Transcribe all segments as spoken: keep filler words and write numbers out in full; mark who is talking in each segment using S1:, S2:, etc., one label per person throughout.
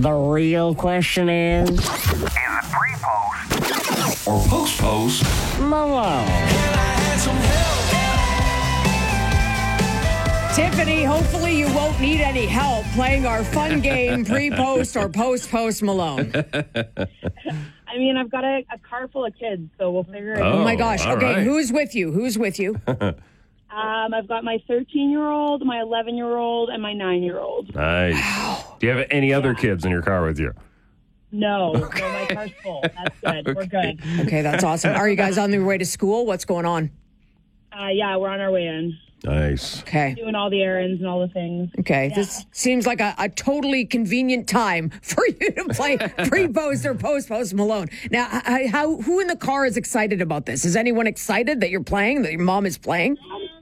S1: The real question is...
S2: Is it pre-post or post-post?
S1: Malone.
S3: Tiffany, hopefully you won't need any help playing our fun game pre-post or post-post Malone.
S4: I mean, I've got a, a car full of kids, so we'll figure it out.
S3: Oh, my gosh.
S5: all
S3: Okay,
S5: right.
S3: who's with you? Who's with you?
S4: Um, I've got my thirteen-year-old, my eleven-year-old, and my nine-year-old.
S5: Nice. Do you have any other kids in your car with you?
S4: No, no, my car's full. That's good. We're good.
S3: Okay, that's awesome. Are you guys on your way to school? What's going on?
S4: Uh, yeah, we're on our way in.
S5: Nice.
S3: Okay.
S4: Doing all the errands and all the things.
S3: Okay,
S4: Yeah.
S3: this seems like a, a totally convenient time for you to play pre-post or post-post Malone. Now, h- how who in the car is excited about this? Is anyone excited that you're playing, that your mom is playing?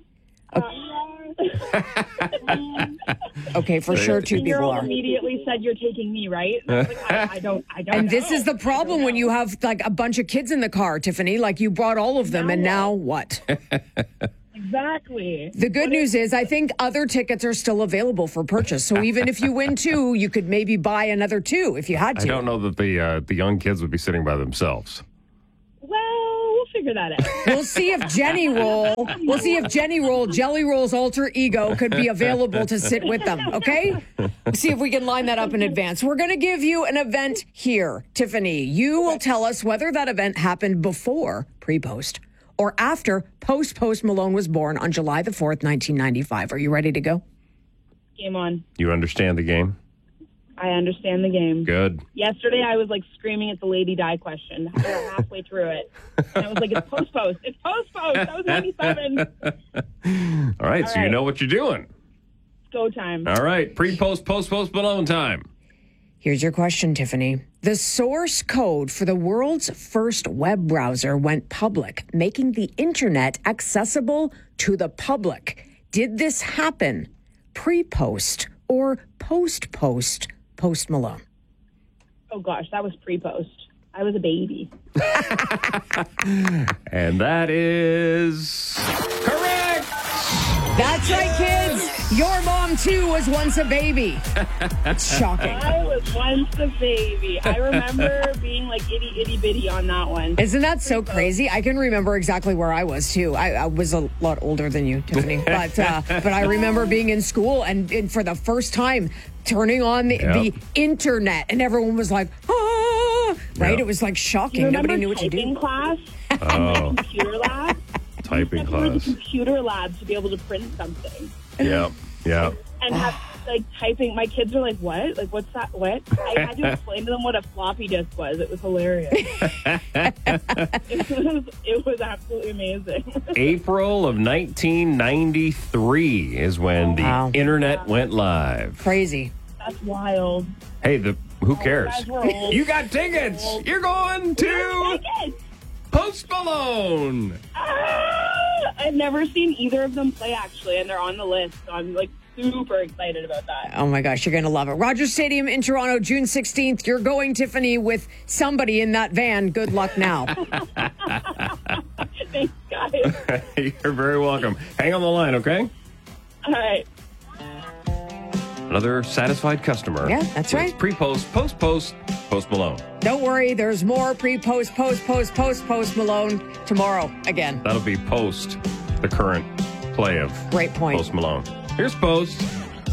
S3: Okay, for sure two people
S4: Your
S3: are.
S4: immediately said you're taking me, right? And I, was like, I, I don't. I don't.
S3: And
S4: know.
S3: this is the problem when you have like a bunch of kids in the car, Tiffany. Like you brought all of them,
S4: Now
S3: and
S4: what?
S3: now what?
S4: Exactly.
S3: The good news is I think other tickets are still available for purchase. So even if you win two, you could maybe buy another two if you had
S5: I
S3: to.
S5: don't know that the uh, the young kids would be sitting by themselves.
S4: Well, we'll figure that out.
S3: We'll see if Jenny Roll, we'll see if Jenny Roll, Jelly Roll's alter ego, could be available to sit with them, okay? We'll see if we can line that up in advance. We're going to give you an event here, Tiffany. You will tell us whether that event happened before pre-post or after post-post Malone was born on July the fourth, nineteen ninety-five. Are you ready to go?
S4: Game on.
S5: You understand the game?
S4: I understand the game.
S5: Good.
S4: Yesterday, I was like screaming at the Lady Di question. We were halfway through it. And I was like, it's post post. It's post post. That was ninety-seven.
S5: All right,
S4: All
S5: so you
S4: right.
S5: know what you're doing.
S4: Go time.
S5: All right, pre-post, post-post Malone time.
S3: Here's your question, Tiffany. The source code for the world's first web browser went public, making the internet accessible to the public. Did this happen pre-post or post-post Post Malone?
S4: Oh, gosh. That was pre post. I was a baby.
S5: And that is correct.
S3: That's right, kids. Your mom, too, was once a baby. It's shocking.
S4: I was once a baby. I remember being like itty, itty, bitty on that one.
S3: Isn't that so crazy? I can remember exactly where I was, too. I, I was a lot older than you, Tiffany. But uh, but I remember being in school and, and for the first time turning on the,
S5: Yep.
S3: the internet. And everyone was like, ah, right?
S5: Yep.
S3: It was like shocking.
S4: You remember
S3: Nobody knew what to
S4: typing
S3: do.
S4: class?
S5: Oh,
S4: Computer lab?
S5: typing
S4: You had to go to the
S5: class.
S4: computer lab to be able to print something.
S5: Yeah, yeah.
S4: And have like typing. My kids are like, what? Like, what's that? What? I had to explain to them what a floppy disk was. It was hilarious. it, was, it was absolutely amazing.
S5: April of nineteen ninety-three is when the
S3: Wow.
S5: internet went live.
S3: Crazy.
S4: That's wild.
S5: Hey, the who cares?
S4: guys were old.
S5: You got tickets. You're going to
S4: Tickets!
S5: Post Malone.
S4: Ah! I've never seen either of them play, actually, and they're on the list. So I'm like super excited about that.
S3: Oh my gosh, you're going to love it. Rogers Stadium in Toronto, June sixteenth. You're going, Tiffany, with somebody in that van. Good luck now.
S4: Thanks, guys.
S5: You're very welcome. Hang on the line, okay?
S4: All right.
S5: Another satisfied customer.
S3: Yeah, that's right.
S5: Pre-post, post-post, Post Malone.
S3: Don't worry, there's more pre-post, post, post, post, post Malone tomorrow again.
S5: That'll be post the current play of
S3: Great point.
S5: Post Malone. Here's Post.